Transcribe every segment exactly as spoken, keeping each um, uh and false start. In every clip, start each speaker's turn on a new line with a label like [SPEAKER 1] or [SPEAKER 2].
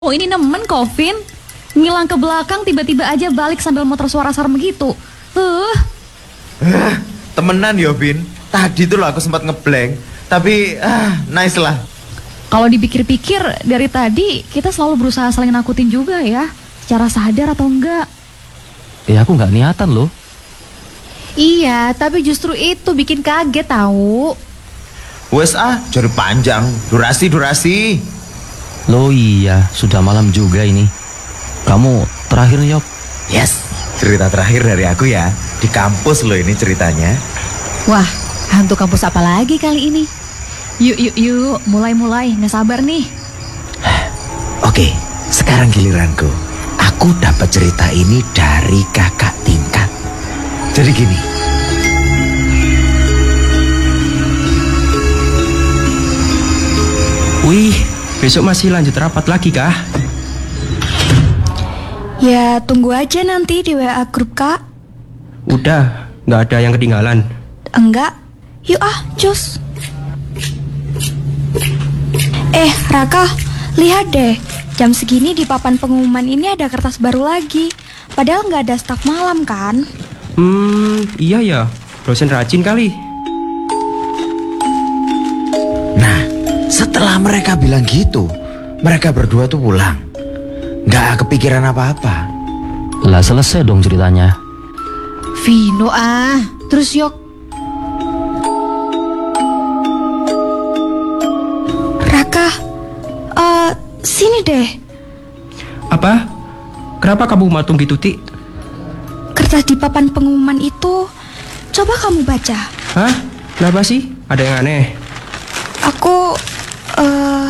[SPEAKER 1] Oh ini nemen kok, Vin. Ngilang ke belakang tiba-tiba aja balik sambil motor suara serem gitu. Uh.
[SPEAKER 2] Uh, temenan yo, Vin. Tadi tuh loh aku sempat ngeblank. Tapi, ah, nice lah.
[SPEAKER 1] Kalau dipikir-pikir, dari tadi kita selalu berusaha saling nakutin juga ya. Secara sadar atau enggak.
[SPEAKER 3] Ya aku nggak niatan loh.
[SPEAKER 4] Iya, tapi justru itu bikin kaget tahu.
[SPEAKER 2] Wes ah, jadi panjang. Durasi-durasi.
[SPEAKER 3] Loh iya, sudah malam juga ini. Kamu terakhir Yok.
[SPEAKER 2] Yes, cerita terakhir dari aku ya. Di kampus loh ini ceritanya.
[SPEAKER 4] Wah, hantu kampus apa lagi kali ini?
[SPEAKER 1] Yuk, yuk, yuk. Mulai-mulai, nggak sabar nih.
[SPEAKER 2] Oke, sekarang giliranku. Aku dapat cerita ini dari kakak tingkat. Jadi gini.
[SPEAKER 5] Wih, besok masih lanjut rapat lagi kah?
[SPEAKER 6] Ya tunggu aja nanti di W A grup Kak.
[SPEAKER 5] Udah, nggak ada yang ketinggalan.
[SPEAKER 6] Enggak, yuk ah, cus. Eh Raka, lihat deh. Jam segini di papan pengumuman ini ada kertas baru lagi. Padahal nggak ada staf malam kan?
[SPEAKER 5] Hmm, iya ya, dosen rajin kali.
[SPEAKER 2] Nah, setelah mereka bilang gitu, mereka berdua tuh pulang. Nggak kepikiran apa-apa.
[SPEAKER 3] Lah selesai dong ceritanya.
[SPEAKER 4] Vino ah, terus Yok.
[SPEAKER 6] Raka, uh, sini deh.
[SPEAKER 5] Apa? Kenapa kamu matung gitu, Ti?
[SPEAKER 6] Kertas di papan pengumuman itu, coba kamu baca.
[SPEAKER 5] Hah? Kenapa sih? Ada yang aneh?
[SPEAKER 6] Aku, uh,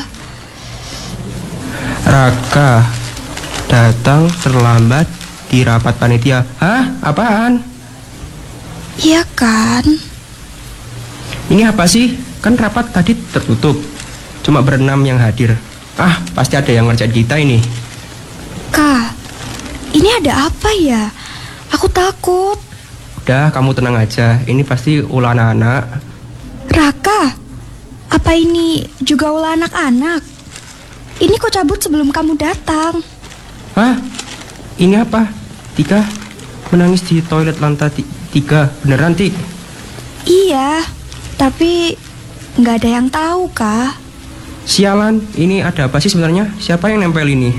[SPEAKER 5] Raka datang terlambat di rapat panitia. Hah? Apaan?
[SPEAKER 6] iya kan?
[SPEAKER 5] Ini apa sih? Kan rapat tadi tertutup. Cuma berenam yang hadir. Ah, pasti ada yang ngerjain kita ini.
[SPEAKER 6] Kak, ini ada apa ya? Aku takut.
[SPEAKER 5] Udah, kamu tenang aja. Ini pasti ulah anak-anak.
[SPEAKER 6] Raka, apa ini juga ulah anak-anak? Ini kok cabut sebelum kamu datang?
[SPEAKER 5] Hah? Ini apa? Tika menangis di toilet lantai ti- tiga. Beneran, Ti?
[SPEAKER 6] Iya, tapi nggak ada yang tahu, Kak.
[SPEAKER 5] Sialan, ini ada apa sih sebenarnya? Siapa yang nempel ini?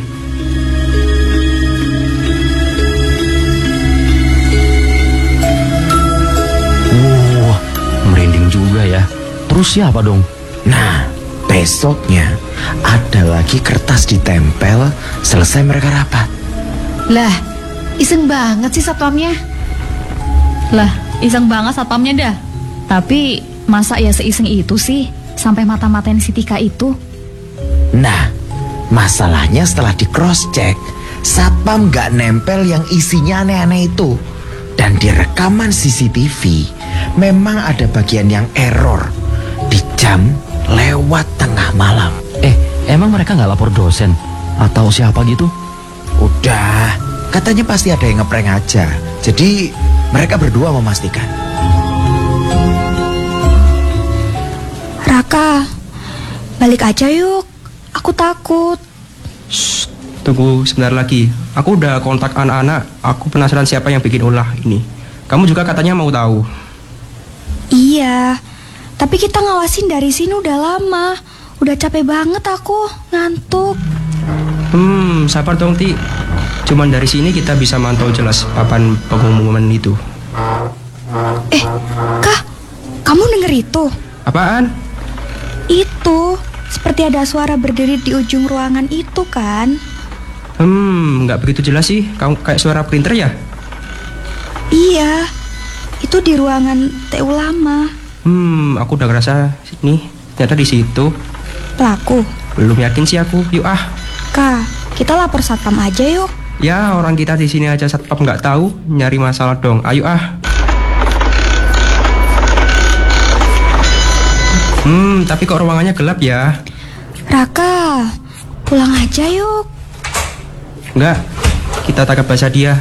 [SPEAKER 3] Wah, merinding juga ya. Terus siapa dong?
[SPEAKER 2] Nah, besoknya ada lagi kertas ditempel selesai mereka rapat.
[SPEAKER 4] Lah, iseng banget sih satpamnya.
[SPEAKER 1] Lah, iseng banget satpamnya dah. Tapi masa ya seiseng itu sih sampai mata-matain si Tika itu?
[SPEAKER 2] Nah, masalahnya setelah di cross check, satpam nggak nempel yang isinya aneh-aneh itu. Dan di rekaman C C T V memang ada bagian yang error di jam lewat tengah malam.
[SPEAKER 3] Eh, emang mereka nggak lapor dosen? Atau siapa gitu?
[SPEAKER 2] Udah, katanya pasti ada yang ngeprank aja. Jadi mereka berdua memastikan.
[SPEAKER 6] Raka, balik aja yuk. Aku takut.
[SPEAKER 5] Shh, tunggu sebentar lagi. Aku udah kontak anak-anak. Aku penasaran siapa yang bikin ulah ini. Kamu juga katanya mau tahu.
[SPEAKER 6] Iya, tapi kita ngawasin dari sini udah lama. Udah capek banget aku, ngantuk.
[SPEAKER 5] Hmm, sabar dong, Ti. Cuman dari sini kita bisa mantau jelas papan pengumuman itu.
[SPEAKER 6] Eh, Kak, kamu denger itu?
[SPEAKER 5] Apaan?
[SPEAKER 6] Itu, seperti ada suara berdiri di ujung ruangan itu kan?
[SPEAKER 5] Hmm, nggak begitu jelas sih. Kamu kayak suara printer ya?
[SPEAKER 6] Iya, itu di ruangan T U lama.
[SPEAKER 5] Hmm, aku udah ngerasa nih, ternyata di situ.
[SPEAKER 6] Pelaku.
[SPEAKER 5] Belum yakin sih aku. Yuk ah.
[SPEAKER 6] Kak, kita lapor satpam aja yuk.
[SPEAKER 5] Ya, orang kita di sini aja satpam nggak tahu, nyari masalah dong. Ayo ah. Hmm, tapi kok ruangannya gelap ya?
[SPEAKER 6] Raka, pulang aja yuk.
[SPEAKER 5] Enggak, kita tangkap bahasa dia.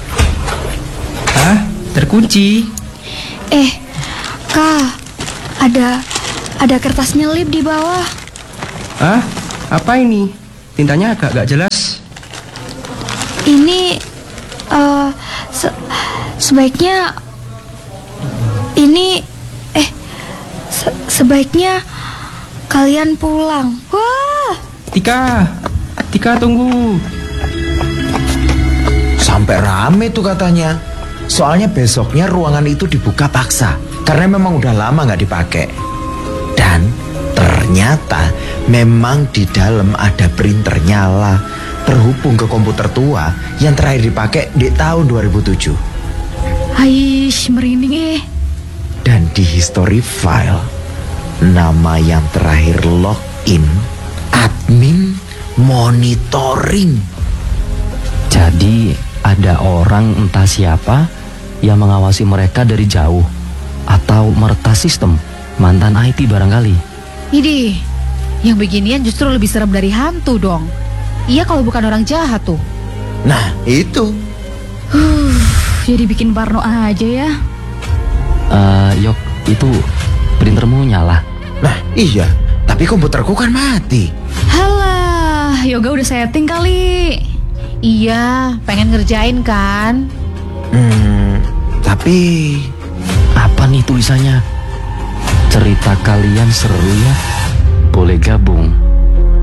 [SPEAKER 5] Hah? Terkunci?
[SPEAKER 6] Eh, Kak, ada ada kertas nyelip di bawah.
[SPEAKER 5] Hah? Apa ini? tintanya agak gak jelas.
[SPEAKER 6] Ini eh se- sebaiknya ini eh se- sebaiknya kalian pulang. Wah,
[SPEAKER 5] Tika, Tika tunggu.
[SPEAKER 2] Sampai rame tuh katanya. Soalnya besoknya ruangan itu dibuka paksa karena memang udah lama nggak dipakai. Dan ternyata memang di dalam ada printer nyala terhubung ke komputer tua yang terakhir dipakai di tahun dua ribu tujuh.
[SPEAKER 1] Aish, merinding eh.
[SPEAKER 2] Dan di history file nama yang terakhir login admin monitoring.
[SPEAKER 3] Jadi ada orang entah siapa yang mengawasi mereka dari jauh atau meretas sistem, mantan I T barangkali.
[SPEAKER 4] Idih, yang beginian justru lebih serem dari hantu dong. Iya kalau bukan orang jahat tuh.
[SPEAKER 2] Nah itu.
[SPEAKER 1] Huh, jadi bikin parno aja ya.
[SPEAKER 3] Eh, Yok, itu printermu nyala.
[SPEAKER 2] Nah iya, tapi komputerku kan mati.
[SPEAKER 1] Halah, Yoga udah setting kali.
[SPEAKER 4] Iya, pengen ngerjain kan?
[SPEAKER 2] Hmm, tapi
[SPEAKER 3] Apa nih tulisannya? Cerita kalian seru ya? Boleh gabung.